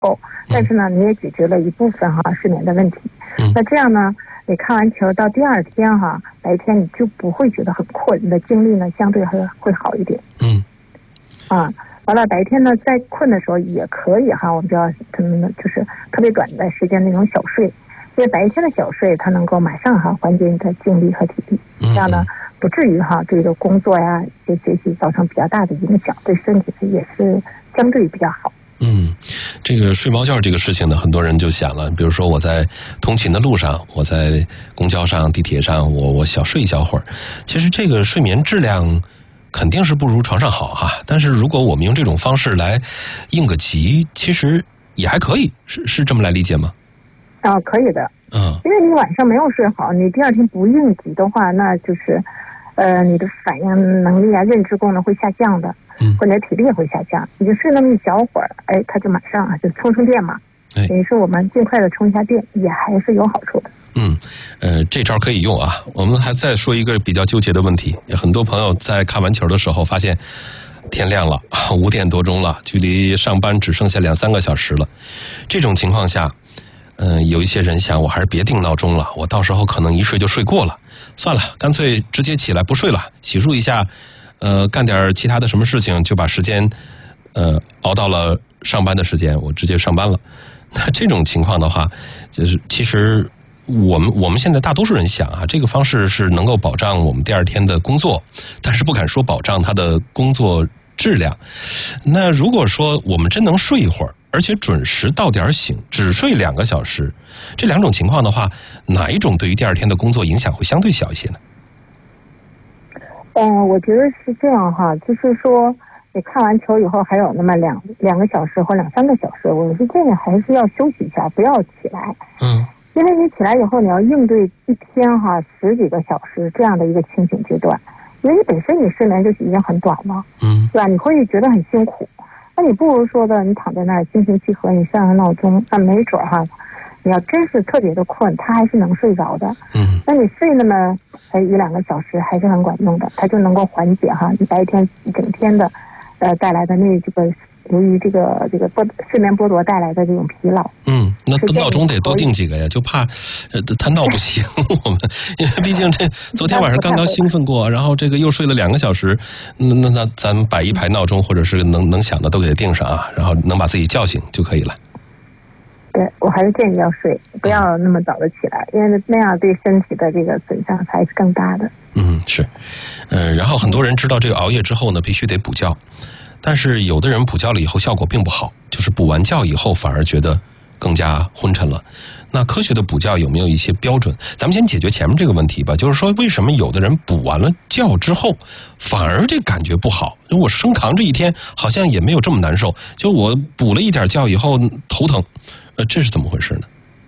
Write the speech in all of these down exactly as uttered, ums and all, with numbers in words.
够，但是呢，你也解决了一部分哈失眠的问题。 嗯、 那这样呢，你看完球到第二天哈，白天你就不会觉得很困，你的精力呢相对会会好一点。 嗯， 啊，完了白天呢，在困的时候也可以哈，我们就要可能就是特别短的时间那种小睡，因为白天的小睡它能够马上哈缓解你的精力和体力，这样呢不至于哈对这个工作呀、这学习造成比较大的影响，对身体也是相对比较好。 嗯，这个睡猫觉这个事情呢，很多人就想了，比如说我在通勤的路上，我在公交上、地铁上，我我小睡一小会儿，其实这个睡眠质量肯定是不如床上好哈。但是如果我们用这种方式来应个急，其实也还可以，是是这么来理解吗？ 啊，可以的。 嗯， 因为你晚上没有睡好，你第二天不应急的话，那就是，呃，你的反应能力啊、认知功能会下降的， 嗯， 或者体力也会下降。你就睡那么一小会儿，哎，它就马上啊就充充电嘛。 哎， 等于说我们尽快的充一下电，也还是有好处的。 嗯，呃，这招可以用啊。我们还再说一个比较纠结的问题，很多朋友在看完球的时候发现天亮了，五点多钟了，距离上班只剩下两三个小时了。这种情况下，嗯、呃，有一些人想，我还是别定闹钟了，我到时候可能一睡就睡过了，算了，干脆直接起来不睡了，洗漱一下，呃，干点其他的什么事情，就把时间，呃，熬到了上班的时间，我直接上班了。那这种情况的话，就是其实我们我们现在大多数人想啊，这个方式是能够保障我们第二天的工作，但是不敢说保障他的工作质量。那如果说我们真能睡一会儿，而且准时到点醒，只睡两个小时，这两种情况的话，哪一种对于第二天的工作影响会相对小一些呢？ 嗯、呃，我觉得是这样哈，就是说你看完球以后还有那么两两个小时或两三个小时，我是建议还是要休息一下，不要起来。 嗯， 因为你起来以后，你要应对一天哈十几个小时这样的一个清醒阶段，因为你本身你睡眠就已经很短了， 嗯， 对吧？你会觉得很辛苦，那你不如说的，你躺在那儿心平气和，你上个闹钟，那没准哈，你要真是特别的困，他还是能睡着的。 嗯， 那你睡那么一两个小时还是很管用的，它就能够缓解哈你白天一整天的呃带来的那这个由于这个这个剥睡眠剥夺带来的这种疲劳。 嗯，那闹钟得多定几个呀，就怕呃他闹不醒我们，因为毕竟这昨天晚上刚刚兴奋过，然后这个又睡了两个小时，那那那咱们摆一排闹钟或者是能能响的都给它定上啊，然后能把自己叫醒就可以了。 对，我还是建议要睡，不要那么早的起来，因为那样对身体的这个损伤才是更大的。 嗯，是，呃，然后很多人知道这个熬夜之后呢，必须得补觉，但是有的人补觉了以后效果并不好，就是补完觉以后反而觉得更加昏沉了。那科学的补觉有没有一些标准？咱们先解决前面这个问题吧，就是说为什么有的人补完了觉之后反而这感觉不好？我生扛这一天好像也没有这么难受，就我补了一点觉以后头疼，呃，这是怎么回事呢？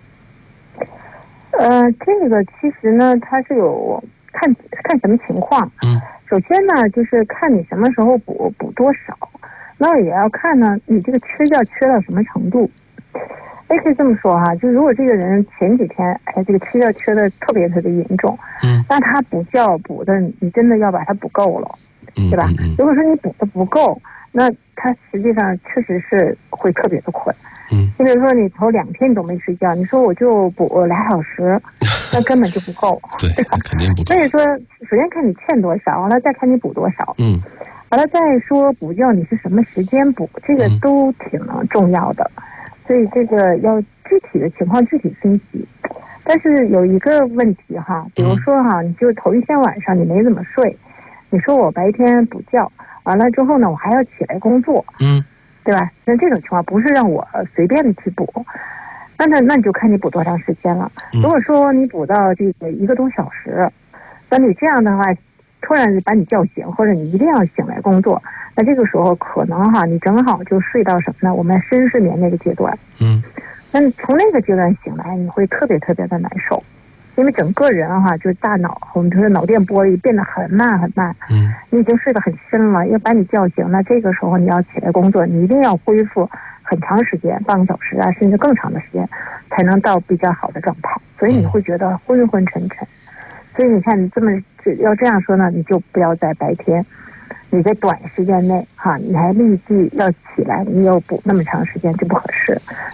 呃，这个其实呢，它是有看看什么情况。 嗯， 首先呢，就是看你什么时候补，补多少。那也要看呢，你这个缺觉缺到什么程度。也可以这么说哈，就如果这个人前几天哎这个缺觉缺的特别特别严重， 嗯， 那他补觉补的你真的要把它补够了， 嗯， 对吧？ 嗯嗯、 如果说你补的不够，那他实际上确实是会特别的困。 嗯， 你比如说你头两天你都没睡觉，你说我就补俩小时，那根本就不够， 对， 对吧？ 肯定不够。 所以说，首先看你欠多少，完了再看你补多少， 嗯， 完了再说补觉你是什么时间补，这个都挺重要的。嗯、所以这个要具体的情况具体分析。但是有一个问题哈，比如说哈，你就头一天晚上你没怎么睡，你说我白天补觉，完了之后呢，我还要起来工作， 嗯。 对吧？那这种情况不是让我随便的去补，那那那你就看你补多长时间了。如果说你补到这个一个多小时，那你这样的话，突然把你叫醒，或者你一定要醒来工作，那这个时候可能哈，你正好就睡到什么呢？我们深睡眠那个阶段。 嗯。 那你从那个阶段醒来，你会特别特别的难受。因为整个人哈，就是大脑，我们说脑电波变得很慢很慢， 嗯， 你已经睡得很深了，要把你叫醒，那这个时候你要起来工作，你一定要恢复很长时间，半个小时啊，甚至更长的时间，才能到比较好的状态，所以你会觉得昏昏沉沉。所以你看，你这么要这样说呢，你就不要在白天， 你在短时间内哈，你还立即要起来，你又补那么长时间，这不合适。